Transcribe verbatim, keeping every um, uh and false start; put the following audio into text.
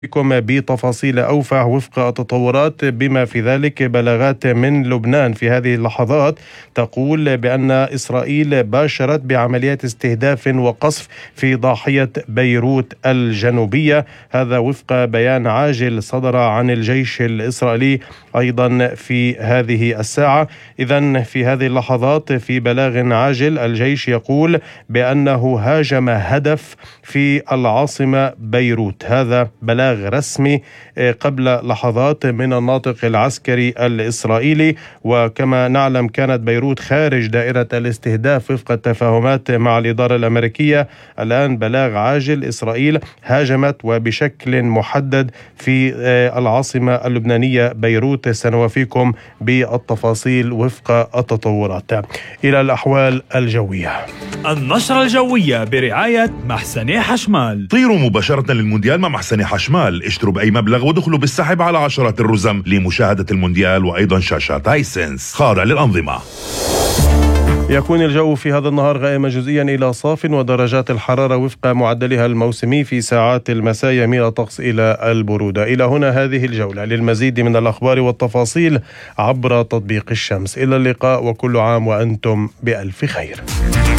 بكم بتفاصيل أوفى وفق التطورات، بما في ذلك بلاغات من لبنان في هذه اللحظات تقول بأن إسرائيل باشرت بعمليات استهداف وقصف في ضاحية بيروت الجنوبية. هذا وفق بيان عاجل صدر عن الجيش الإسرائيلي أيضا في هذه الساعة. إذن في هذه اللحظات في بلاغ عاجل الجيش يقول بأنه هاجم هدف في العاصمة بيروت. هذا بلاغ رسمي قبل لحظات من الناطق العسكري الإسرائيلي. وكما نعلم كانت بيروت خارج دائرة الاستهداف وفق التفاهمات مع الإدارة الأمريكية. الآن بلاغ عاجل: إسرائيل هاجمت وبشكل محدد في العاصمة اللبنانية بيروت. سنوافيكم بالتفاصيل وفق التطورات. إلى الأحوال الجوية. النشرة الجوية برعاية محسن حشمال. طيروا مباشرة للمونديال مع محسن حشمال، اشتروا بأي مبلغ ودخلوا بالسحب على عشرات الرزم لمشاهدة المونديال وأيضا شاشات هايسنس خاضع للأنظمة. يكون الجو في هذا النهار غائما جزئيا إلى صاف، ودرجات الحرارة وفق معدلها الموسمي في ساعات المساء يميل الطقس إلى البرودة. إلى هنا هذه الجولة. للمزيد من الأخبار والتفاصيل عبر تطبيق الشمس. إلى اللقاء وكل عام وأنتم بألف خير.